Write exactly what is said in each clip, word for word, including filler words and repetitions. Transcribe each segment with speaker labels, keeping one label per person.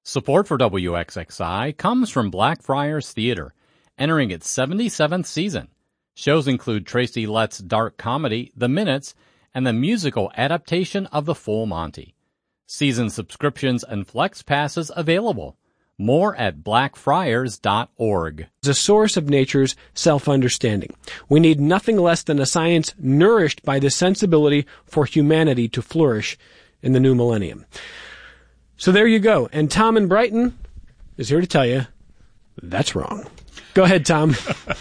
Speaker 1: Support for W X X I comes from Blackfriars Theater, entering its seventy-seventh season. Shows include Tracy Letts' dark comedy, The Minutes, and the musical adaptation of The Full Monty. Season subscriptions and flex passes available. More at blackfriars dot org.
Speaker 2: Is a source of nature's self-understanding. We need nothing less than a science nourished by the sensibility for humanity to flourish in the new millennium. So there you go. And Tom in Brighton is here to tell you that's wrong. Go ahead, Tom.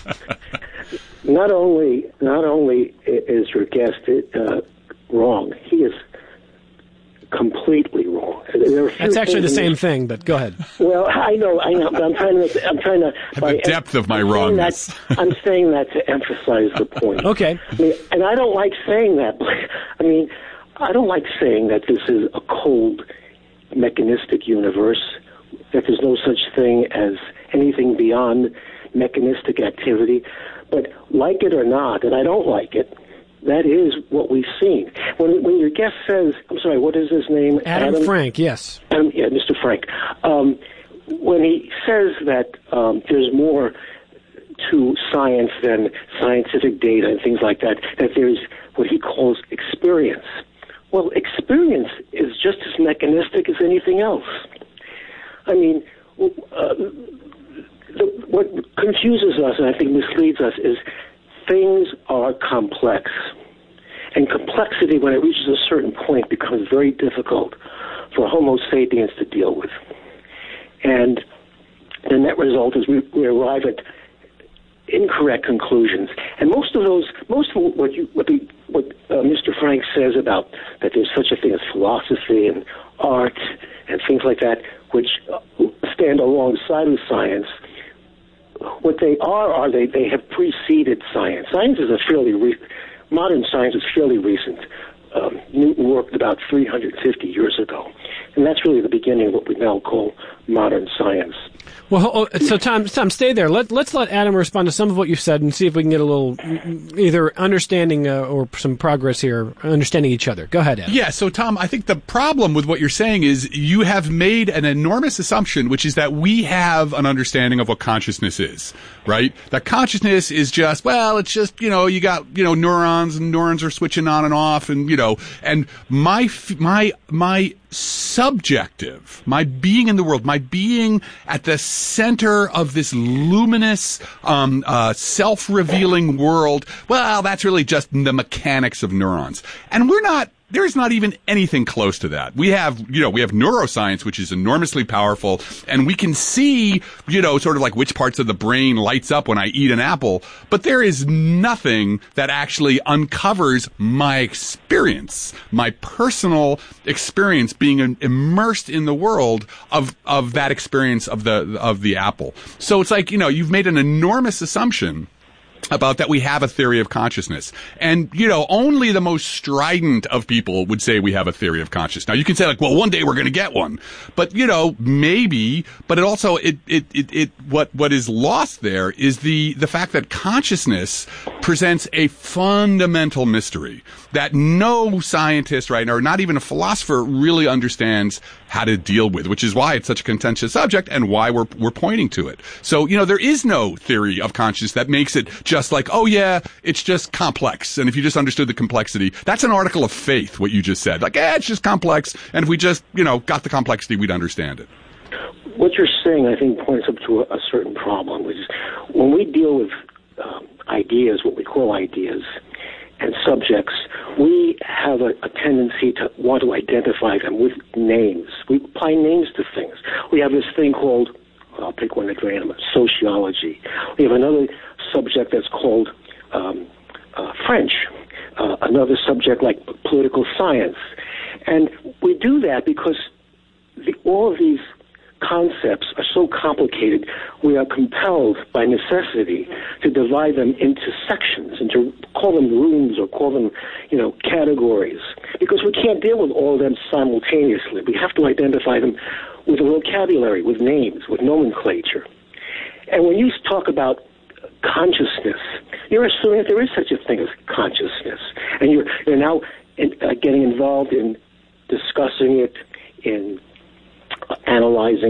Speaker 3: Not only, not only is your guest uh, wrong, he is completely wrong.
Speaker 2: That's actually the same thing, but go ahead.
Speaker 3: Well, I know, I know, but I'm trying to, I'm trying to.
Speaker 4: The depth of my
Speaker 3: I'm
Speaker 4: wrongness.
Speaker 3: That, I'm saying that to emphasize the point.
Speaker 2: Okay.
Speaker 3: I mean, and I don't like saying that. I mean, I don't like saying that this is a cold, mechanistic universe, that there's no such thing as anything beyond mechanistic activity. But like it or not, and I don't like it, that is what we've seen. When when your guest says, I'm sorry, what is his name?
Speaker 2: Adam, Adam? Frank, yes.
Speaker 3: Adam, yeah, Mister Frank. Um, when he says that um, there's more to science than scientific data and things like that, that there's what he calls experience. Well, experience is just as mechanistic as anything else. I mean, uh, the, what confuses us and I think misleads us is things are complex. And complexity, when it reaches a certain point, becomes very difficult for Homo sapiens to deal with. And the net result is we, we arrive at incorrect conclusions. And most of those, most of what you, what, the, what uh, Mister Frank says about that there's such a thing as philosophy and art and things like that, which stand alongside of science, what they are are they, they have preceded science. Science is a fairly re- modern science is fairly recent. Um, Newton worked about three hundred fifty years ago, and that's really the beginning of what we now call modern science.
Speaker 2: Well, so Tom, Tom, stay there. Let, let's let Adam respond to some of what you've said and see if we can get a little either understanding uh, or some progress here, understanding each other. Go ahead, Adam.
Speaker 4: Yeah, so Tom, I think the problem with what you're saying is you have made an enormous assumption, which is that we have an understanding of what consciousness is, right? That consciousness is just, well, it's just, you know, you got, you know, neurons and neurons are switching on and off and, you know, and my, my, my subjective, my being in the world, my being at the center of this luminous, um, uh, self-revealing world, well, that's really just the mechanics of neurons. And we're not, there's not even anything close to that. We have, you know, we have neuroscience, which is enormously powerful, and we can see, you know, sort of like which parts of the brain lights up when I eat an apple, but there is nothing that actually uncovers my experience, my personal experience being immersed in the world of, of that experience of the, of the apple. So it's like, you know, you've made an enormous assumption about that we have a theory of consciousness. And, you know, only the most strident of people would say we have a theory of consciousness. Now, you can say, like, well, one day we're going to get one. But, you know, maybe, but it also, it, it, it, it, what, what is lost there is the, the fact that consciousness presents a fundamental mystery that no scientist right now, or not even a philosopher, really understands how to deal with, which is why it's such a contentious subject and why we're, we're pointing to it. So, you know, there is no theory of consciousness that makes it just like, oh yeah, it's just complex. And if you just understood the complexity, that's an article of faith, what you just said. Like, eh, it's just complex. And if we just, you know, got the complexity, we'd understand it.
Speaker 3: What you're saying, I think, points up to a, a certain problem, which is when we deal with um, ideas, what we call ideas, and subjects, we have a, a tendency to want to identify them with names. We apply names to things. We have this thing called, I'll pick one at random, sociology. We have another subject that's called um, uh, French, uh, another subject like political science. And we do that because the, all of these concepts are so complicated, we are compelled by necessity to divide them into sections and to call them rooms or call them, you know, categories, because we can't deal with all of them simultaneously. We have to identify them with a vocabulary, with names, with nomenclature. And when you talk about consciousness, you're assuming that there is such a thing as consciousness, and you're, you're now in, uh, getting involved in discussing it, in uh, analyzing